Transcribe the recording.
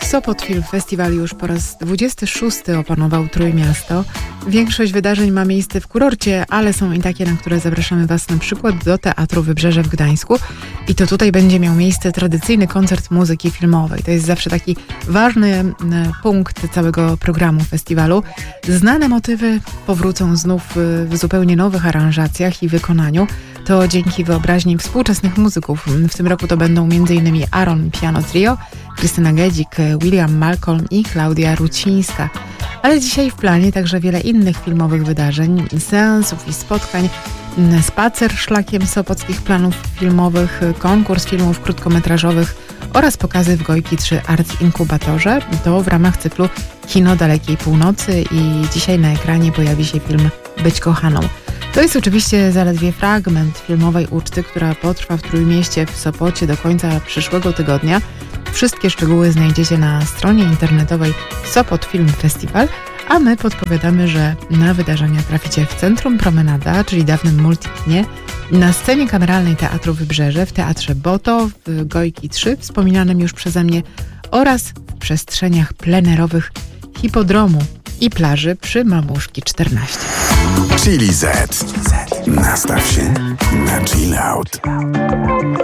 Sopot Film Festival już po raz 26 opanował Trójmiasto. Większość wydarzeń ma miejsce w kurorcie, ale są i takie, na które zapraszamy Was na przykład do Teatru Wybrzeże w Gdańsku. I to tutaj będzie miał miejsce tradycyjny koncert muzyki filmowej. To jest zawsze taki ważny punkt całego programu festiwalu. Znane motywy powrócą znów w zupełnie nowych aranżacjach i wykonaniu. To dzięki wyobraźni współczesnych muzyków. W tym roku to będą m.in. Aaron Piano Trio, Krystyna Gedzik, William Malcolm i Klaudia Rucińska. Ale dzisiaj w planie także wiele innych filmowych wydarzeń, seansów i spotkań, spacer szlakiem sopockich planów filmowych, konkurs filmów krótkometrażowych oraz pokazy w Gojki 3 Art Inkubatorze. To w ramach cyklu Kino Dalekiej Północy i dzisiaj na ekranie pojawi się film Być kochaną. To jest oczywiście zaledwie fragment filmowej uczty, która potrwa w Trójmieście w Sopocie do końca przyszłego tygodnia. Wszystkie szczegóły znajdziecie na stronie internetowej Sopot Film Festival, a my podpowiadamy, że na wydarzenia traficie w Centrum Promenada, czyli dawnym Multikinie, na scenie kameralnej Teatru Wybrzeże, w Teatrze Boto, w Gojki 3, wspominanym już przeze mnie, oraz w przestrzeniach plenerowych Hipodromu i plaży przy Mamuszki 14. Chili Z. Nastaw się na chill out.